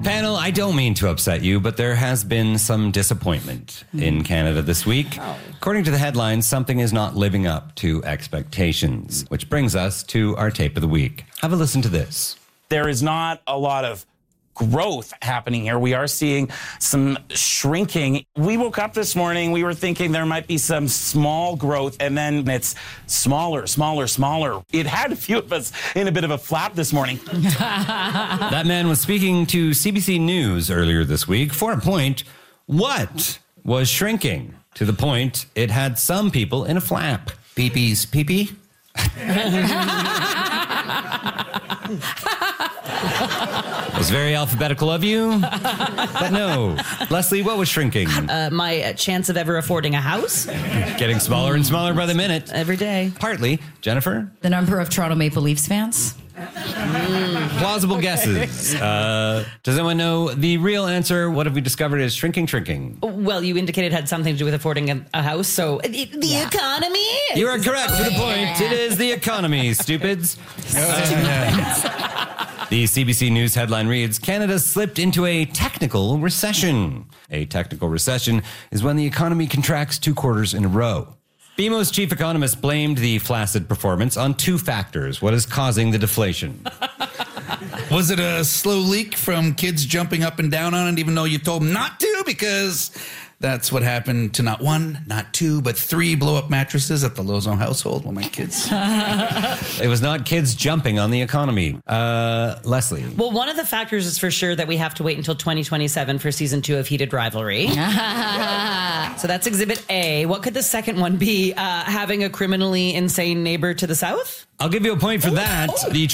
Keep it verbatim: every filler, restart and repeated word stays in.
Panel, I don't mean to upset you, but there has been some disappointment in Canada this week. Oh. According to the headlines, something is not living up to expectations, which brings us to our tape of the week. Have a listen to this. There is not a lot of growth happening here. We are seeing some shrinking. We woke up this morning, we were thinking there might be some small growth, and then it's smaller, smaller, smaller. It had a few of us in a bit of a flap this morning. That man was speaking to C B C News earlier this week. For a point, what was shrinking? To the point, it had some people in a flap. Pee-pee's pee-pee? It was very alphabetical of you, but no. Leslie, what was shrinking? Uh, my uh, chance of ever affording a house. Getting smaller and smaller by the minute. Every day. Partly. Jennifer? The number of Toronto Maple Leafs fans. Mm, plausible guesses. Uh, does anyone know the real answer? What have we discovered is shrinking, shrinking? Well, you indicated it had something to do with affording a, a house, so the, the yeah. economy? You are correct to the point. It is the economy, stupids. Uh, the C B C News headline reads, Canada slipped into a technical recession. A technical recession is when the economy contracts two quarters in a row. B M O's chief economist blamed the flaccid performance on two factors. What is causing the deflation? Was it a slow leak from kids jumping up and down on it even though you told them not to? Because that's what happened to not one, not two, but three blow-up mattresses at the Lozon household when my kids... It was not kids jumping on the economy. Uh, Leslie? Well, one of the factors is for sure that we have to wait until twenty twenty-seven for season two of Heated Rivalry. So that's exhibit A. What could the second one be? Uh, having a criminally insane neighbor to the south? I'll give you a point for that. The